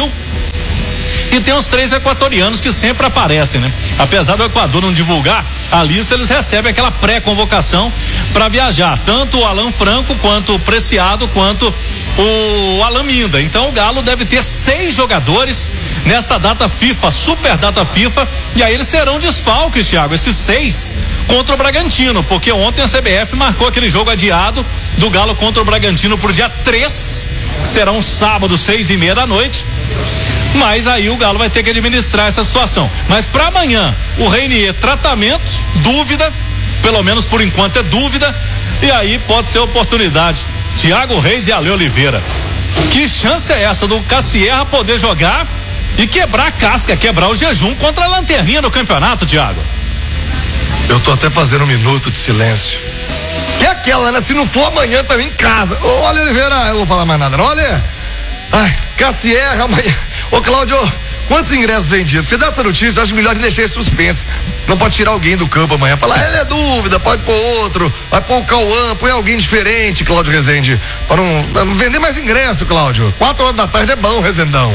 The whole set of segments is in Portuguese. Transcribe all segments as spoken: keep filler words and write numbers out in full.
Brasil. E tem os três equatorianos que sempre aparecem, né? Apesar do Equador não divulgar a lista, eles recebem aquela pré-convocação para viajar. Tanto o Alan Franco, quanto o Preciado, quanto o Alan Minda. Então o Galo deve ter seis jogadores nesta data FIFA, super data FIFA. E aí eles serão desfalques, Thiago, esses seis contra o Bragantino. Porque ontem a C B F marcou aquele jogo adiado do Galo contra o Bragantino pro dia três, que será um sábado, seis e meia da noite. Mas aí o Galo vai ter que administrar essa situação. Mas para amanhã, o Reinier, tratamento, dúvida, pelo menos por enquanto é dúvida, e aí pode ser oportunidade. Thiago Reis e Ale Oliveira. Que chance é essa do Cassierra poder jogar e quebrar a casca, quebrar o jejum contra a lanterninha no campeonato, Thiago? Eu tô até fazendo um minuto de silêncio. Que é aquela, né? Se não for amanhã também em casa. Ô, Ale Oliveira, eu não vou falar mais nada, não. Olha, ai, Cassierra amanhã. Ô, Cláudio, quantos ingressos vendidos? Você dá essa notícia, eu acho melhor de deixar em suspense. Não pode tirar alguém do campo amanhã. Falar, ele é dúvida, pode pôr outro, vai pôr o Cauã, põe alguém diferente, Cláudio Rezende. Para não, não vender mais ingresso, Cláudio. Quatro horas da tarde é bom, Rezendão.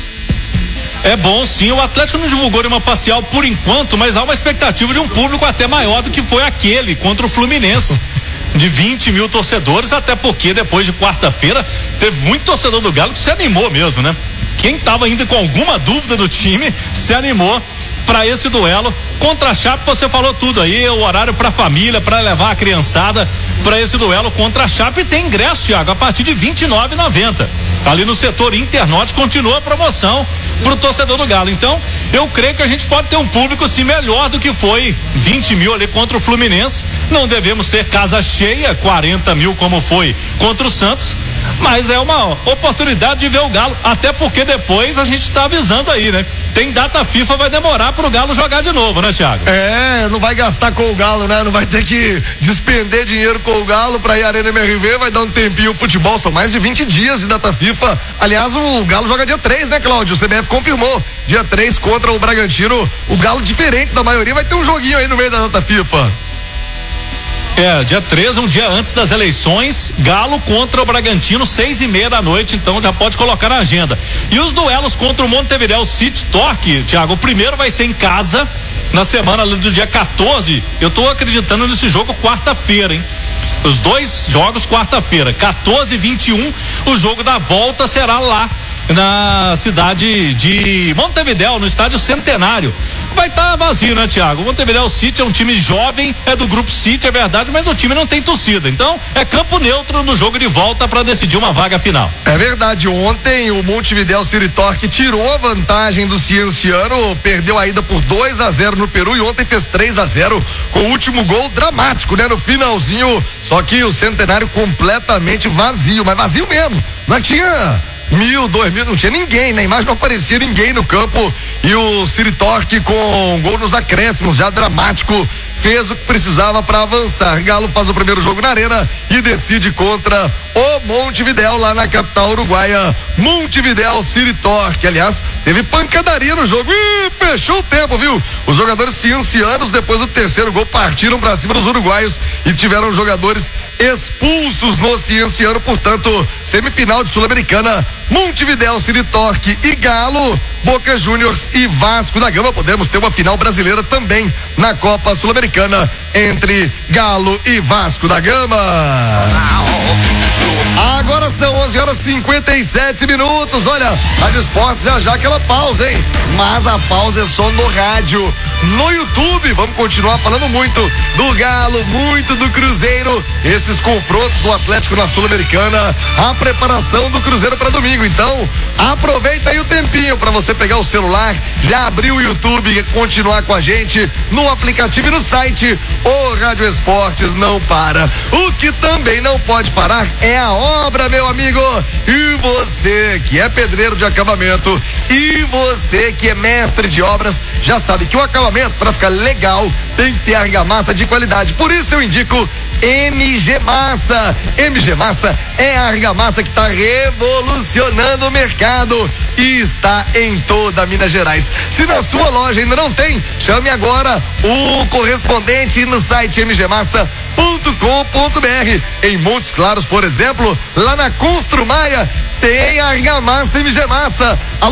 É bom sim, o Atlético não divulgou nenhuma parcial por enquanto, mas há uma expectativa de um público até maior do que foi aquele contra o Fluminense. De vinte mil torcedores, até porque depois de quarta-feira teve muito torcedor do Galo que se animou mesmo, né? Quem estava ainda com alguma dúvida do time se animou para esse duelo contra a Chape. Você falou tudo aí, o horário para família, para levar a criançada para esse duelo contra a Chape. Tem ingresso, Thiago, a partir de vinte e nove reais e noventa centavos. Ali no setor Internorte continua a promoção pro torcedor do Galo. Então, eu creio que a gente pode ter um público sim melhor do que foi vinte mil ali contra o Fluminense. Não devemos ter casa cheia, quarenta mil como foi contra o Santos, mas é uma oportunidade de ver o Galo, até porque depois a gente está avisando aí, né? Tem data FIFA, vai demorar pro Galo jogar de novo, né, Thiago? É, não vai gastar com o Galo, né? Não vai ter que despender dinheiro com o Galo pra ir à Arena M R V, vai dar um tempinho o futebol, são mais de vinte dias de data FIFA. Aliás, o Galo joga dia três, né, Cláudio? O C B F confirmou, dia três contra o Bragantino. O Galo, diferente da maioria, vai ter um joguinho aí no meio da data FIFA. É, dia treze, um dia antes das eleições, Galo contra o Bragantino, seis e meia da noite, então já pode colocar na agenda. E os duelos contra o Montevideo City Torque, Thiago, o primeiro vai ser em casa, na semana do dia quatorze, eu tô acreditando nesse jogo quarta-feira, hein? Os dois jogos quarta-feira, quatorze e vinte e um, o jogo da volta será lá na cidade de Montevideo, no estádio Centenário. Vai estar tá vazio, né, Thiago? O Montevideo City é um time jovem, é do grupo City, é verdade, mas o time não tem torcida. Então, é campo neutro no jogo de volta para decidir uma vaga final. É verdade. Ontem o Montevideo City Torque tirou a vantagem do Cienciano, perdeu a ida por dois a zero no Peru e ontem fez três a zero com o último gol dramático, né, no finalzinho. Só que o Centenário completamente vazio, mas vazio mesmo. Não tinha mil, dois mil, não tinha ninguém, na imagem não aparecia ninguém no campo, e o City Torque com gol nos acréscimos, já dramático, fez o que precisava para avançar. Galo faz o primeiro jogo na Arena e decide contra o Montevideo lá na capital uruguaia. Montevideo City Torque, aliás, teve pancadaria no jogo. Ih, fechou o tempo, viu? Os jogadores ciencianos, depois do terceiro gol, partiram para cima dos uruguaios e tiveram jogadores expulsos no Cienciano. Portanto, semifinal de Sul-Americana, Montevideo City Torque e Galo, Boca Juniors e Vasco da Gama. Podemos ter uma final brasileira também na Copa Sul-Americana entre Galo e Vasco da Gama. Agora são onze horas e cinquenta e sete minutos. Olha, Rádio Esportes já já aquela pausa, hein? Mas a pausa é só no rádio. No YouTube, vamos continuar falando muito do Galo, muito do Cruzeiro. Esses confrontos do Atlético na Sul-Americana, a preparação do Cruzeiro para domingo. Então, aproveita aí o tempinho para você pegar o celular, já abrir o YouTube e continuar com a gente no aplicativo e no site. O Rádio Esportes não para. O que também não pode parar é a obra, meu amigo. E você que é pedreiro de acabamento e você que é mestre de obras, já sabe que o acabamento, para ficar legal, tem que ter argamassa de qualidade. Por isso eu indico M G Massa. M G Massa é a argamassa que está revolucionando o mercado e está em toda Minas Gerais. Se na sua loja ainda não tem, chame agora o correspondente no site m g massa ponto com ponto b r. Em Montes Claros, por exemplo, lá na Construmaia, tem a argamassa M G Massa.